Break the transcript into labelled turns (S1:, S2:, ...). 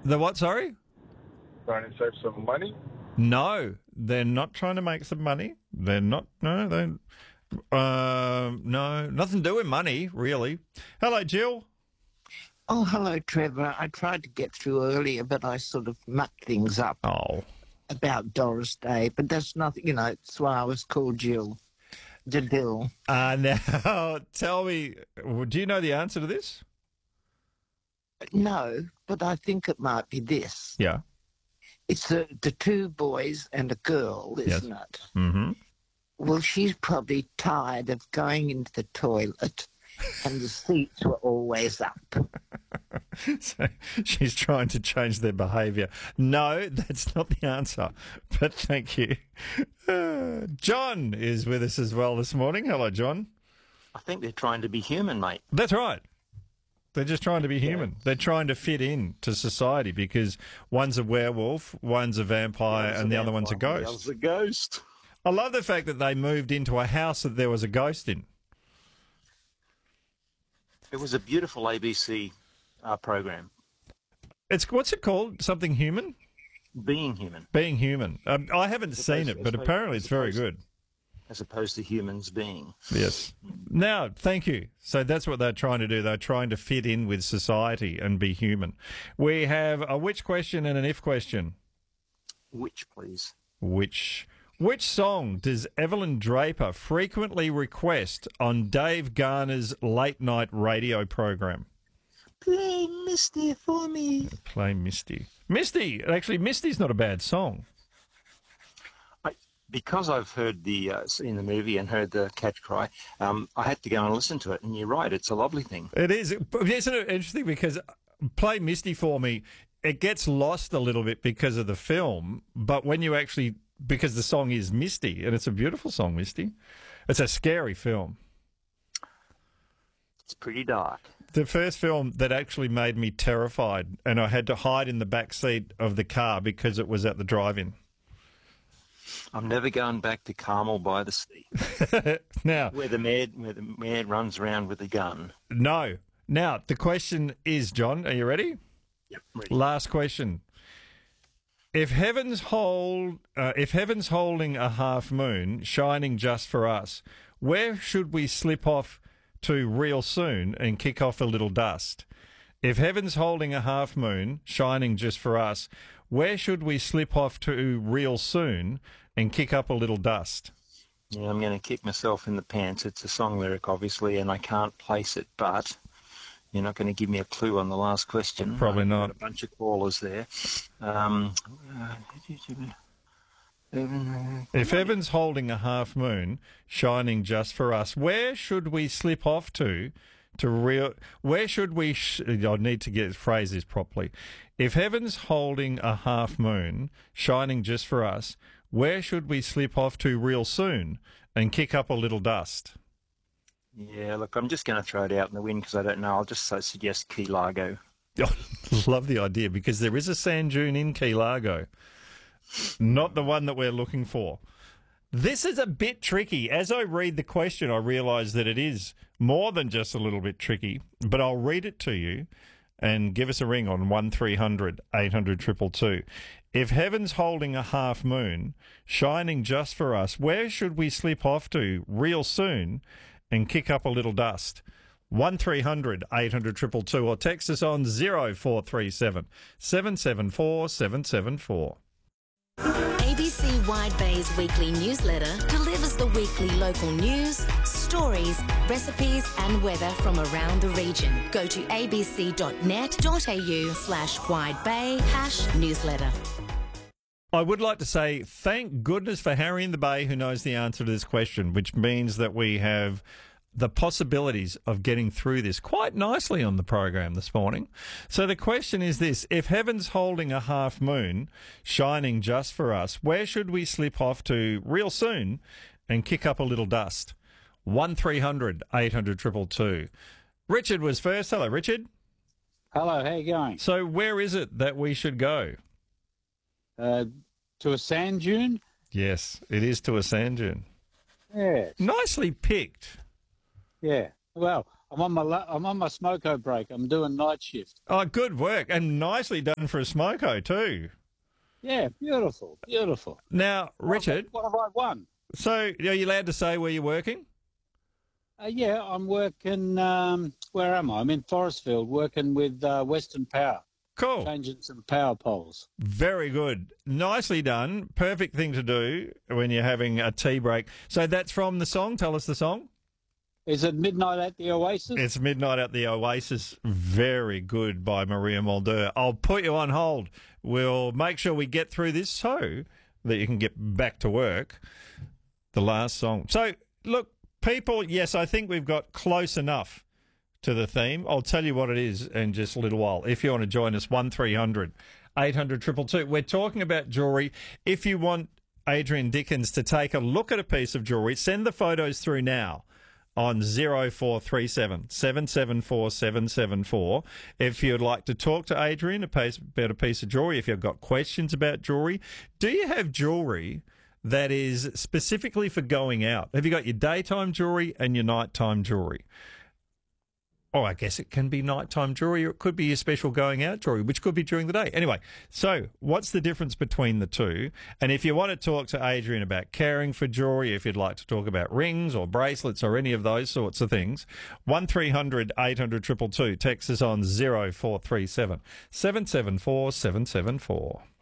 S1: The what, sorry?
S2: Trying to save some money?
S1: No, they're not trying to make some money. They're not. No, nothing to do with money, really. Hello, Jill.
S3: Oh, hello, Trevor. I tried to get through earlier, but I sort of mucked things up about Doris Day. But that's nothing, that's why I was called Jill. Jadil.
S1: Now, tell me, do you know the answer to this?
S3: No, but I think it might be this.
S1: Yeah.
S3: It's the two boys and a girl, isn't it?
S1: Mm-hmm.
S3: Well, she's probably tired of going into the toilet and the seats were always up.
S1: So she's trying to change their behaviour. No, that's not the answer, but thank you. John is with us as well this morning. Hello, John.
S4: I think they're trying to be human, mate.
S1: That's right. They're just trying to be human. They're trying to fit in to society because one's a werewolf, one's a vampire, and the other one's a ghost.
S4: The other's a ghost.
S1: I love the fact that they moved into a house that there was a ghost in.
S4: It was a beautiful ABC program.
S1: What's it called? Something human?
S4: Being human.
S1: Being human. I haven't seen it, but apparently it's very good.
S4: As opposed to humans being.
S1: Yes. Now, thank you. So that's what they're trying to do. They're trying to fit in with society and be human. We have a which question and an if question.
S4: Which, please?
S1: Which song does Evelyn Draper frequently request on Dave Garner's late night radio program?
S3: Play Misty for me.
S1: Play Misty. Misty! Actually, Misty's not a bad song.
S4: Because I've heard seen the movie and heard the catch cry, I had to go and listen to it. And you're right, it's a lovely thing.
S1: It is. Isn't it interesting? Because Play Misty for me, it gets lost a little bit because of the film. But when you actually, because the song is Misty, and it's a beautiful song, Misty. It's a scary film.
S4: It's pretty dark.
S1: The first film that actually made me terrified, and I had to hide in the back seat of the car because it was at the drive-in.
S4: I'm never going back to Carmel by the sea.
S1: Now,
S4: where the man runs around with a gun.
S1: No. Now, the question is, John, are you ready?
S4: Yep, ready.
S1: Last question. If heaven's holding a half moon shining just for us, where should we slip off to real soon and kick off a little dust? If heaven's holding a half moon shining just for us, where should we slip off to real soon and kick up a little dust?
S4: Yeah, I'm going to kick myself in the pants. It's a song lyric, obviously, and I can't place it, but you're not going to give me a clue on the last question.
S1: Probably not.
S4: A bunch of callers there.
S1: If heaven's holding a half moon shining just for us, where should we slip off to real? Where should we? I need to phrase this properly. If heaven's holding a half moon shining just for us, where should we slip off to real soon and kick up a little dust?
S4: Yeah, look, I'm just going to throw it out in the wind because I don't know. I'll just suggest Key Largo.
S1: Love the idea because there is a sand dune in Key Largo. Not the one that we're looking for. This is a bit tricky. As I read the question, I realise that it is more than just a little bit tricky, but I'll read it to you and give us a ring on 1300 800 222. If heaven's holding a half moon shining just for us, where should we slip off to real soon and kick up a little dust? 1300 800 222 or text us on 0437 774 774.
S5: ABC Wide Bay's weekly newsletter delivers the weekly local news, stories, recipes and weather from around the region. Go to abc.net.au/widebay/newsletter.
S1: I would like to say thank goodness for Harry in the Bay who knows the answer to this question, which means that we have the possibilities of getting through this quite nicely on the program this morning. So the question is this: if heaven's holding a half moon shining just for us, where should we slip off to real soon and kick up a little dust? 1300 800 222. Richard was first. Hello, Richard.
S6: Hello, how you going?
S1: So where is it that we should go?
S6: To a sand dune?
S1: Yes, it is to a sand dune.
S6: Yes.
S1: Nicely picked.
S6: Yeah. Well, I'm on my smoko break. I'm doing night shift.
S1: Oh, good work. And nicely done for a smoko too.
S6: Yeah, beautiful, beautiful.
S1: Now, Richard.
S6: What have I won?
S1: So, are you allowed to say where you're working?
S6: Yeah, I'm working, where am I? I'm in Forestfield working with Western Power.
S1: Cool.
S6: Changing some power poles.
S1: Very good. Nicely done. Perfect thing to do when you're having a tea break. So that's from the song. Tell us the song.
S6: Is it Midnight at the Oasis?
S1: It's Midnight at the Oasis. Very good by Maria Mulder. I'll put you on hold. We'll make sure we get through this so that you can get back to work. The last song. So, look, people, yes, I think we've got close enough to the theme. I'll tell you what it is in just a little while. If you want to join us, 1300 800 222. We're talking about jewellery. If you want Adrian Dickens to take a look at a piece of jewellery, send the photos through now on 0437 774 774. If you'd like to talk to Adrian about a piece of jewellery, if you've got questions about jewellery, do you have jewellery that is specifically for going out? Have you got your daytime jewellery and your nighttime jewellery? Oh, I guess it can be nighttime jewellery, or it could be your special going out jewellery, which could be during the day. Anyway, so what's the difference between the two? And if you want to talk to Adrian about caring for jewellery, if you'd like to talk about rings or bracelets or any of those sorts of things, 1300 800 222. Text us on 0437 774 774.